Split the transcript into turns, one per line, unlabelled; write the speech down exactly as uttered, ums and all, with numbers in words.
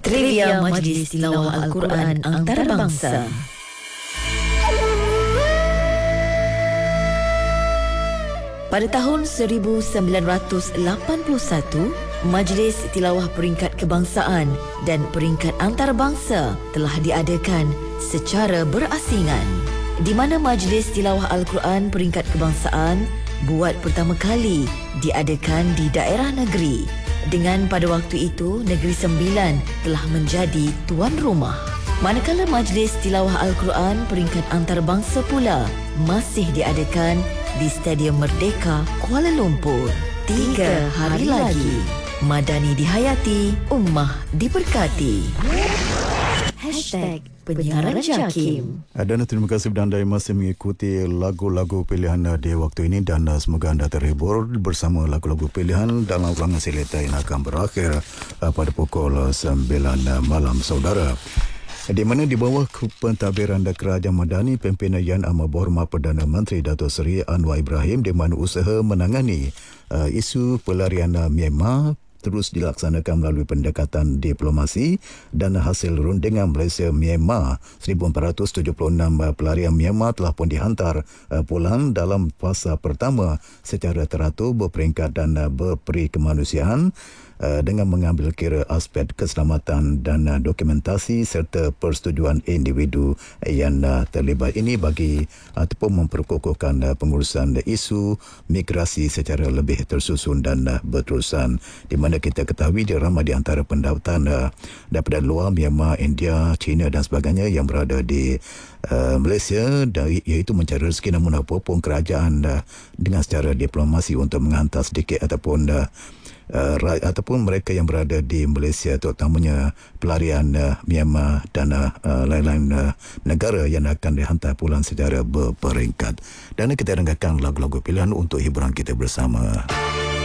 Trivia Majlis Tilawah Al-Quran Antarabangsa. Pada tahun seribu sembilan ratus lapan puluh satu, Majlis Tilawah Peringkat Kebangsaan dan Peringkat Antarabangsa telah diadakan secara berasingan, di mana Majlis Tilawah Al-Quran Peringkat Kebangsaan buat pertama kali diadakan di daerah negeri, dengan pada waktu itu Negeri Sembilan telah menjadi tuan rumah. Manakala Majlis Tilawah Al-Quran Peringkat Antarabangsa pula masih diadakan di Stadium Merdeka, Kuala Lumpur. Tiga hari lagi. Madani dihayati, ummah diberkati. Hashtag Penyiaran Jakim.
Dan terima kasih kepada anda yang masih mengikuti lagu-lagu pilihan di waktu ini, dan semoga anda terhibur bersama lagu-lagu pilihan dalam ulangan Selita yang akan berakhir pada pukul sembilan malam, saudara. Di mana di bawah pentadbiran Kerajaan Madani, pimpinan Yang Amat Berhormat Perdana Menteri Datuk Seri Anwar Ibrahim, di mana usaha menangani uh, isu pelarian uh, Myanmar terus dilaksanakan melalui pendekatan diplomasi, dan hasil rundingan Malaysia-Myanmar seribu empat ratus tujuh puluh enam pelarian Myanmar telah pun dihantar uh, pulang dalam fasa pertama secara teratur, berperingkat dan uh, berperi kemanusiaan, Uh, dengan mengambil kira aspek keselamatan dan uh, dokumentasi serta persetujuan individu yang uh, terlibat ini bagi ataupun memperkukuhkan uh, pengurusan isu migrasi secara lebih tersusun dan uh, berterusan, di mana kita ketahui dia ramai di antara pendaftar uh, daripada luar Myanmar, India, China dan sebagainya yang berada di uh, Malaysia, dari, iaitu mencari rezeki, namun apapun kerajaan uh, dengan secara diplomasi untuk menghantar sedikit ataupun uh, Uh, ataupun mereka yang berada di Malaysia, terutamanya pelarian uh, Myanmar dan uh, uh, lain-lain uh, negara yang akan dihantar pulang secara berperingkat. Dan kita dengarkan lagu-lagu pilihan untuk hiburan kita bersama.